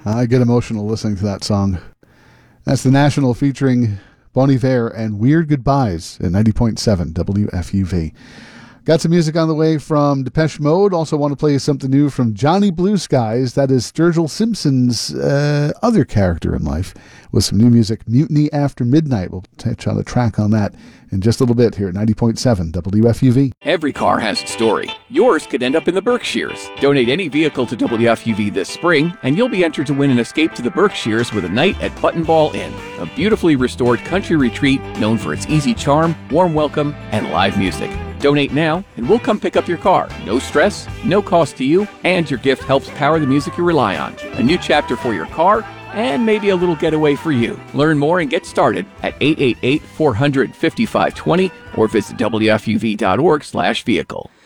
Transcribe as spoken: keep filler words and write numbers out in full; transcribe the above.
I get emotional listening to that song. That's The National featuring Bon Iver and Weird Goodbyes at ninety point seven W F U V. Got some music on the way from Depeche Mode. Also want to play something new from Johnny Blue Skies. That is Sturgill Simpson's uh, other character in life with some new music, Mutiny After Midnight. We'll touch on the track on that in just a little bit here at ninety point seven W F U V. Every car has a story. Yours could end up in the Berkshires. Donate any vehicle to W F U V this spring, and you'll be entered to win an escape to the Berkshires with a night at Button Ball Inn, a beautifully restored country retreat known for its easy charm, warm welcome, and live music. Donate now, and we'll come pick up your car. No stress, no cost to you, and your gift helps power the music you rely on. A new chapter for your car, and maybe a little getaway for you. Learn more and get started at eight eight eight, four hundred, fifty-five twenty or visit W F U V dot org slash vehicle.